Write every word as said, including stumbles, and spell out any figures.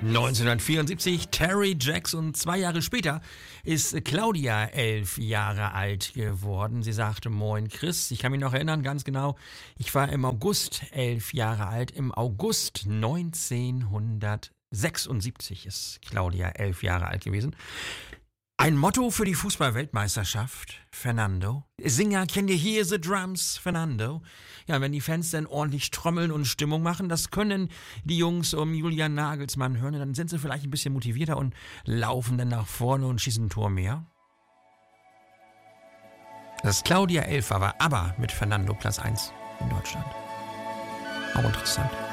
neunzehnhundertvierundsiebzig, Terry Jacks, und zwei Jahre später ist Claudia elf Jahre alt geworden. Sie sagte: Moin Chris, ich kann mich noch erinnern, ganz genau, ich war im August elf Jahre alt. Im August neunzehnhundertsechsundsiebzig ist Claudia elf Jahre alt gewesen. Ein Motto für die Fußball-Weltmeisterschaft, Fernando. Singer, can you hear the drums, Fernando? Ja, wenn die Fans dann ordentlich trommeln und Stimmung machen, das können die Jungs um Julian Nagelsmann hören, dann sind sie vielleicht ein bisschen motivierter und laufen dann nach vorne und schießen ein Tor mehr. Das Claudia elf war aber mit Fernando Platz eins in Deutschland. Auch interessant.